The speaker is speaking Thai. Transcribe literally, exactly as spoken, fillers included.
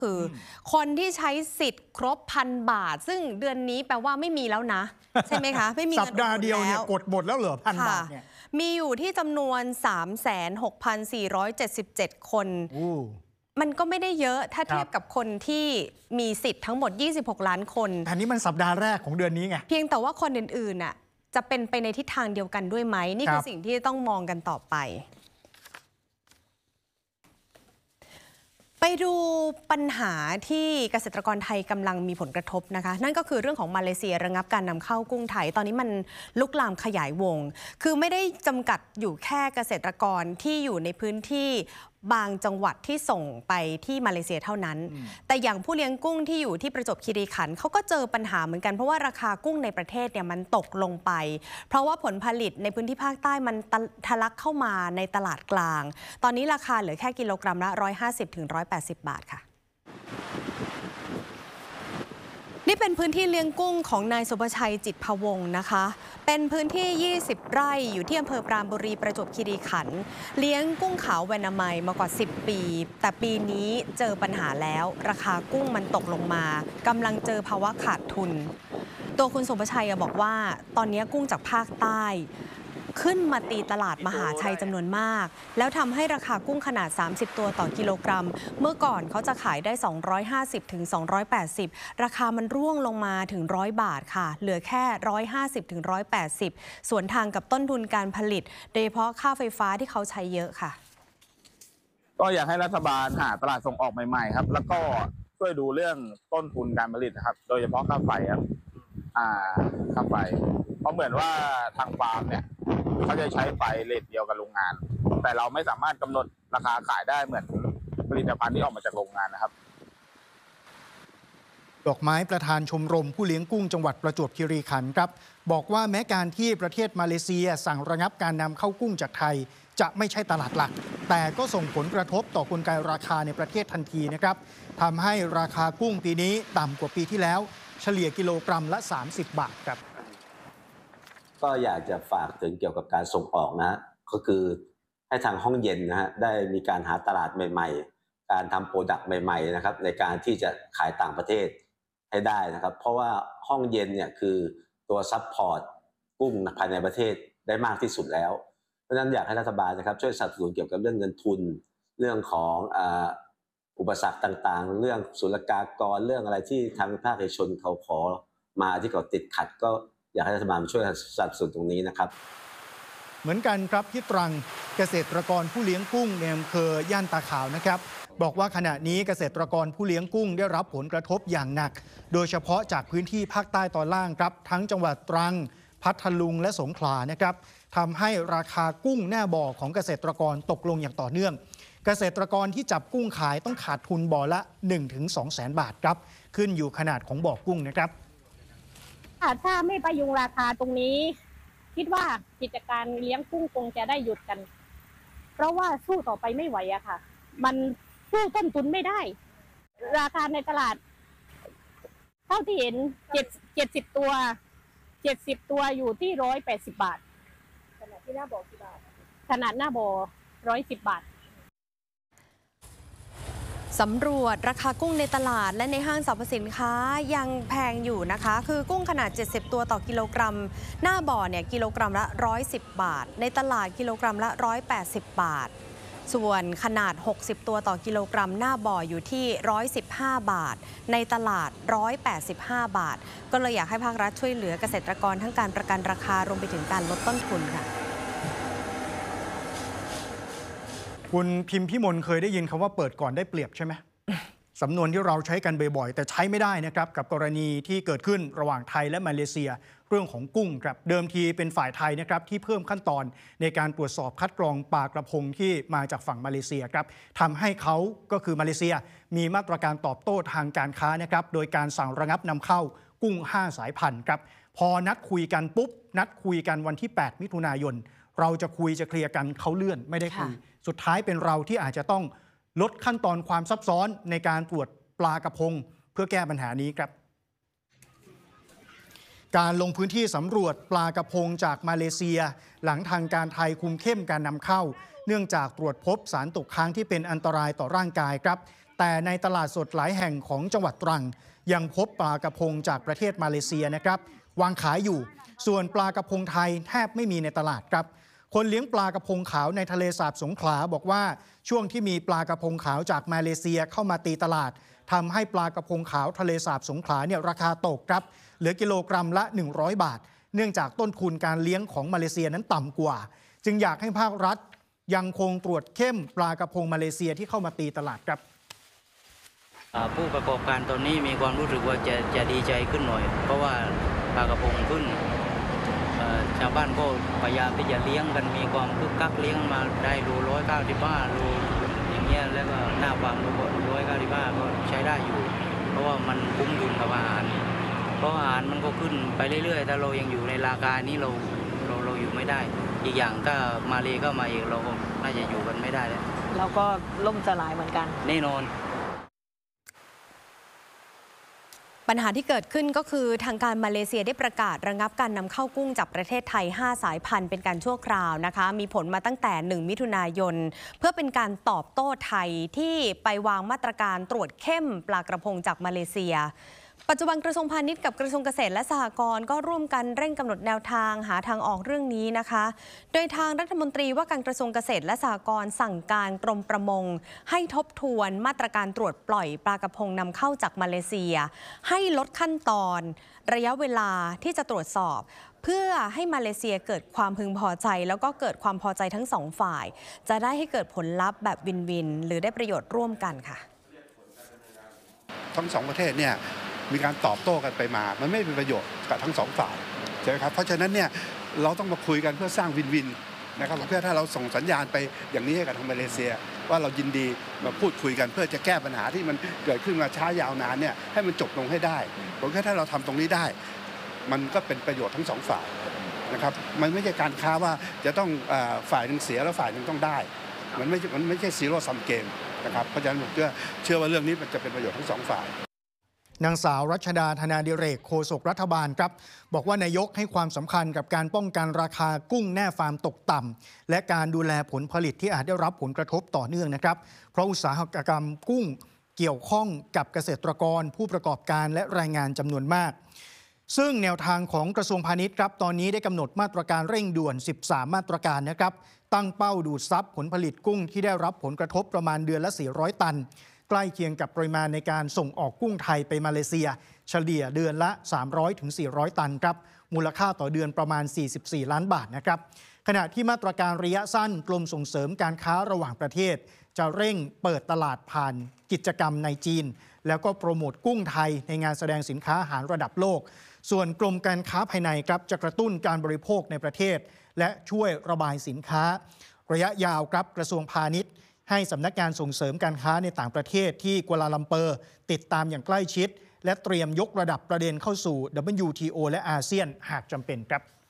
คือคนที่ใช้สิทธิ์ครบพันบาทซึ่งเดือนนี้แปลว่าไม่มีแล้วนะใช่ไหมคะไม่มีสัปดาห์เดียวเนี่ยกดหมดแล้วเหรอพันบาทเนี่ยมีอยู่ที่จำนวน สามแสนหกพันสี่ร้อยเจ็ดสิบเจ็ด คนมันก็ไม่ได้เยอะถ้าเทียบกับคนที่มีสิทธิ์ทั้งหมดยี่สิบหกล้านคนอันนี้มันสัปดาห์แรกของเดือนนี้ไงเพียงแต่ว่าคนอื่นๆน่ะจะเป็นไปในทิศทางเดียวกันด้วยไหมนี่คือสิ่งที่ต้องมองกันต่อไปไปดูปัญหาที่เกษตรกรไทยกำลังมีผลกระทบนะคะนั่นก็คือเรื่องของมาเลเซียระงับการนำเข้ากุ้งไทยตอนนี้มันลุกลามขยายวงคือไม่ได้จำกัดอยู่แค่เกษตรกรที่อยู่ในพื้นที่บางจังหวัดที่ส่งไปที่มาเลเซียเท่านั้นแต่อย่างผู้เลี้ยงกุ้งที่อยู่ที่ประจวบคีรีขันธ์เขาก็เจอปัญหาเหมือนกันเพราะว่าราคากุ้งในประเทศเนี่ยมันตกลงไปเพราะว่าผลผลิตในพื้นที่ภาคใต้มันทะลักเข้ามาในตลาดกลางตอนนี้ราคาเหลือแค่กิโลกรัมละ หนึ่งร้อยห้าสิบถึงหนึ่งร้อยแปดสิบ บาทค่ะนี่เป็นพื้นที่เลี้ยงกุ้งของนายสุภชัยจิตพวงศ์นะคะเป็นพื้นที่ยี่สิบไร่อยู่ที่อำเภอปราณบุรีประจวบคีรีขันธ์เลี้ยงกุ้งขาวแวนามัยมากว่าสิบปีแต่ปีนี้เจอปัญหาแล้วราคากุ้งมันตกลงมากำลังเจอภาวะขาดทุนตัวคุณสุภชัยบอกว่าตอนนี้กุ้งจากภาคใต้ขึ้นมาตีตลาดมหาชัยจำนวนมากแล้วทำให้ราคากุ้งขนาดสามสิบตัวต่อกิโลกรัมเมื่อก่อนเขาจะขายได้สองร้อยห้าสิบถึงสองร้อยแปดสิบราคามันร่วงลงมาถึงหนึ่งร้อยบาทค่ะเหลือแค่หนึ่งร้อยห้าสิบถึงหนึ่งร้อยแปดสิบส่วนทางกับต้นทุนการผลิตโดยเฉพาะค่าไฟฟ้าที่เขาใช้เยอะค่ะก็อยากให้รัฐบาลหาตลาดส่งออกใหม่ๆครับแล้วก็ช่วยดูเรื่องต้นทุนการผลิตครับโดยเฉพาะค่าไฟครับอ่าค่าไฟเพราะเหมือนว่าทางฟาร์มเนี่ยเขาจะใช้ไฟเรทเดียวกับโรงงานแต่เราไม่สามารถกำหนดราคาขายได้เหมือนผลิตภัณฑ์ที่ออกมาจากโรงงานนะครับดอกไม้ประธานชมรมผู้เลี้ยงกุ้งจังหวัดประจวบคีรีขันธ์ครับบอกว่าแม้การที่ประเทศมาเลเซียสั่งระงับการนำเข้ากุ้งจากไทยจะไม่ใช่ตลาดหลักแต่ก็ส่งผลกระทบต่อกลไกราคาในประเทศทันทีนะครับทำให้ราคากุ้งปีนี้ต่ำกว่าปีที่แล้วเฉลี่ยกิโลกรัมละสามสิบบาทครับก็อยากจะฝากถึงเกี่ยวกับการส่งออกนะก็คือให้ทางห้องเย็นนะฮะได้มีการหาตลาดใหม่ๆการทำโปรดักต์ใหม่ๆนะครับในการที่จะขายต่างประเทศให้ได้นะครับเพราะว่าห้องเย็นเนี่ยคือตัวซัพพอร์ตกุ้งภายในประเทศได้มากที่สุดแล้วเพราะฉะนั้นอยากให้รัฐบาลนะครับช่วยสนับสนุนเกี่ยวกับเรื่องเงินทุนเรื่องของอุปสรรคต่างๆเรื่องศุลกากรเรื่องอะไรที่ทางภาคเอกชนเขาขอมาที่เขาติดขัดก็อยากให้รัฐบาลช่วยสนับสนุนตรงนี้นะครับเหมือนกันครับที่ตรังเกษตรกรผู้เลี้ยงกุ้งในอำเภอย่านตาขาวนะครับบอกว่าขณะนี้เกษตรกรผู้เลี้ยงกุ้งได้รับผลกระทบอย่างหนักโดยเฉพาะจากพื้นที่ภาคใต้ตอนล่างครับทั้งจังหวัดตรังพัทลุงและสงขลานะครับทำให้ราคากุ้งหน้าบ่อของเกษตรกรตกลงอย่างต่อเนื่องเกษตรกรที่จับกุ้งขายต้องขาดทุนบ่อละ หนึ่งถึงสอง แสนบาทครับขึ้นอยู่ขนาดของบ่อกุ้งนะครับถ้าไม่ประยุงราคาตรงนี้คิดว่ากิจการเลี้ยงกุ้งคงจะได้หยุดกันเพราะว่าสู้ต่อไปไม่ไหวอะค่ะมันสู้ต้นทุนไม่ได้ราคาในตลาดเท่าที่เห็นเจ็ดเจ็ดสิบตัวเจ็ดสิบตัวอยู่ที่ร้อยแปดสิบบาทขนาดที่หน้าบ่อกี่บาทขนาดหน้าบ่อร้อยสิบบาทสำรวจราคากุ้งในตลาดและในห้างสรรพสินค้ายังแพงอยู่นะคะคือกุ้งขนาดเจ็ดสิบตัวต่อกิโลกรัมหน้าบ่อเนี่ยกิโลกรัมละหนึ่งร้อยสิบบาทในตลาดกิโลกรัมละหนึ่งร้อยแปดสิบบาทส่วนขนาดหกสิบตัวต่อกิโลกรัมหน้าบ่ออยู่ที่หนึ่งร้อยสิบห้าบาทในตลาดหนึ่งร้อยแปดสิบห้าบาทก็เลยอยากให้ภาครัฐช่วยเหลือเกษตรกรทั้งการประกันราคารวมไปถึงการลดต้นทุนค่ะคุณพิมพ์พิมลเคยได้ยินคำว่าเปิดก่อนได้เปรียบใช่ไหม สำนวนที่เราใช้กันบ่อยๆแต่ใช้ไม่ได้นะครับกับกรณีที่เกิดขึ้นระหว่างไทยและมาเลเซียเรื่องของกุ้งครับเดิมทีเป็นฝ่ายไทยนะครับที่เพิ่มขั้นตอนในการตรวจสอบคัดกรองปลากระพงที่มาจากฝั่งมาเลเซียครับทำให้เขาก็คือมาเลเซียมีมาตรการตอบโต้ทางการค้านะครับโดยการสั่งระงับนำเข้ากุ้งห้าสายพันธุ์ครับพอนัดคุยกันปุ๊บนัดคุยกันวันที่แปดมิถุนายนเราจะคุยจะเคลียร์กันเขาเลื่อนไม่ได้คุยสุดท้ายเป็นเราที่อาจจะต้องลดขั้นตอนความซับซ้อนในการตรวจปลากระพงเพื่อแก้ปัญหานี้ครับการลงพื้นที่สำรวจปลากระพงจากมาเลเซียหลังทางการไทยคุมเข้มการนำเข้าเนื่องจากตรวจพบสารตกค้างที่เป็นอันตรายต่อร่างกายครับแต่ในตลาดสดหลายแห่งของจังหวัดตรังยังพบปลากระพงจากประเทศมาเลเซียนะครับวางขายอยู่ส่วนปลากระพงไทยแทบไม่มีในตลาดครับคนเลี้ยงปลากระพงขาวในทะเลสาบสงขลาบอกว่าช่วงที่มีปลากระพงขาวจากมาเลเซียเข้ามาตีตลาดทำให้ปลากระพงขาวทะเลสาบสงขลาเนี่ยราคาตกครับเหลือกิโลกรัมละหนึ่งร้อยบาทเนื่องจากต้นทุนการเลี้ยงของมาเลเซียนั้นต่ำกว่าจึงอยากให้ภาครัฐยังคงตรวจเข้มปลากระพงมาเลเซียที่เข้ามาตีตลาดครับผู้ประกอบการตอนนี้มีความรู้สึกว่าจะจะดีใจขึ้นหน่อยเพราะว่าปลากระพงขึ้นชาวบ้านก็พยายามที่จะเลี้ยงกันมีความคึกคักเลี้ยงมาได้รูร้อยเก้าสิบห้ารูอย่างเงี้ยแล้วก็หน้าฟาร์มรูร้อยเก้าสิบห้าก็ใช้ได้อยู่เพราะว่ามันคุ้มทุนกับอาหารเพราะอาหารมันก็ขึ้นไปเรื่อยๆถ้าเรายังอยู่ในราคานี้เราเราเราอยู่ไม่ได้อีกอย่างถ้ามาเลก็มาเองเราก็น่าจะอยู่กันไม่ได้แล้วเราก็ล่มสลายเหมือนกันแน่นอนปัญหาที่เกิดขึ้นก็คือทางการมาเลเซียได้ประกาศระงับการนำเข้ากุ้งจากประเทศไทยห้าสายพันธุ์เป็นการชั่วคราวนะคะมีผลมาตั้งแต่หนึ่งมิถุนายนเพื่อเป็นการตอบโต้ไทยที่ไปวางมาตรการตรวจเข้มปลากระพงจากมาเลเซียปัจจุบันกระทรวงพาณิชย์กับกระทรวงเกษตรและสหกรณ์ก็ร่วมกันเร่งกำหนดแนวทางหาทางออกเรื่องนี้นะคะโดยทางรัฐมนตรีว่าการกระทรวงเกษตรและสหกรณ์สั่งการกรมประมงให้ทบทวนมาตรการตรวจปล่อยปลากระพงนำเข้าจากมาเลเซียให้ลดขั้นตอนระยะเวลาที่จะตรวจสอบเพื่อให้มาเลเซียเกิดความพึงพอใจแล้วก็เกิดความพอใจทั้งสองฝ่ายจะได้ให้เกิดผลลัพธ์แบบวินวินหรือได้ประโยชน์ร่วมกันค่ะทั้งสองประเทศเนี่ยมีการตอบโต้กันไปมามันไม่เป็นประโยชน์กับทั้งสองฝ่ายใช่ไหมครับเพราะฉะนั้นเนี่ยเราต้องมาคุยกันเพื่อสร้างวินวินนะครับเพื่อถ้าเราส่งสัญญาณไปอย่างนี้ให้กับทางมาเลเซียว่าเรายินดีมาพูดคุยกันเพื่อจะแก้ปัญหาที่มันเกิดขึ้นมาช้ายาวนานเนี่ยให้มันจบลงให้ได้ผมแค่ถ้าเราทำตรงนี้ได้มันก็เป็นประโยชน์ทั้งสองฝ่ายนะครับมันไม่ใช่การค้าว่าจะต้องฝ่ายหนึ่งเสียแล้วฝ่ายหนึ่งต้องได้มันไม่มันไม่ใช่ซีโร่ซัมเกมนะครับเพราะฉะนั้นผมเชื่อว่าเรื่องนี้มันจะเป็นประโยชน์ทั้งสองฝ่ายนางสาวรัชดาธนาดิเรกโฆษกรัฐบาลครับบอกว่านายกให้ความสำคัญกับการป้องกันราคากุ้งแน่ฟาร์มตกต่ำและการดูแลผลผลิตที่อาจได้รับผลกระทบต่อเนื่องนะครับเพราะอุตสาหกรรมกุ้งเกี่ยวข้องกับเกษตรกรผู้ประกอบการและแรงงานจำนวนมากซึ่งแนวทางของกระทรวงพาณิชย์ครับตอนนี้ได้กำหนดมาตรการเร่งด่วนสิบสามมาตรการนะครับตั้งเป้าดูดซับผลผลิตกุ้งที่ได้รับผลกระทบประมาณเดือนละสี่ร้อยตันใกล้เคียงกับปริมาณในการส่งออกกุ้งไทยไปมาเลเซียเฉลี่ยเดือนละ สามร้อยถึงสี่ร้อย ตันครับมูลค่าต่อเดือนประมาณสี่สิบสี่ล้านบาทนะครับขณะที่มาตรการระยะสั้นกรมส่งเสริมการค้าระหว่างประเทศจะเร่งเปิดตลาดผ่านกิจกรรมในจีนแล้วก็โปรโมทกุ้งไทยในงานแสดงสินค้าอาหารระดับโลกส่วนกรมการค้าภายในครับจะกระตุ้นการบริโภคในประเทศและช่วยระบายสินค้าระยะยาวครับกระทรวงพาณิชย์ให้สำนักงานส่งเสริมการค้าในต่างประเทศที่กัวลาลัมเปอร์ติดตามอย่างใกล้ชิดและเตรียมยกระดับประเด็นเข้าสู่ ดับเบิลยู ที โอ และอาเซียนหากจำเป็นครับ